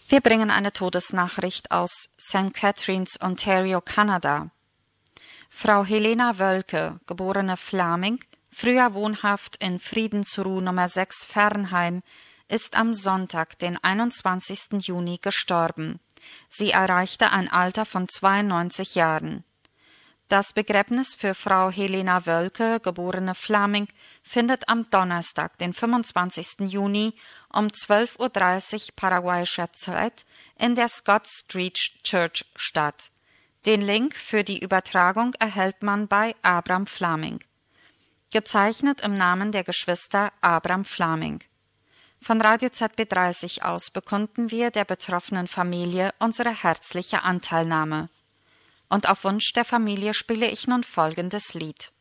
Wir bringen eine Todesnachricht aus St. Catharines, Ontario, Kanada. Frau Helena Wölke, geborene Flaming, früher wohnhaft in Friedensruh Nummer 6 Fernheim, ist am Sonntag, den 21. Juni, gestorben. Sie erreichte ein Alter von 92 Jahren. Das Begräbnis für Frau Helena Wölke, geborene Flaming, findet am Donnerstag, den 25. Juni um 12:30 Uhr paraguayischer Zeit in der Scott Street Church statt. Den Link für die Übertragung erhält man bei Abram Flaming. Gezeichnet im Namen der Geschwister Abram Flaming. Von Radio ZB30 aus bekunden wir der betroffenen Familie unsere herzliche Anteilnahme. Und auf Wunsch der Familie spiele ich nun folgendes Lied.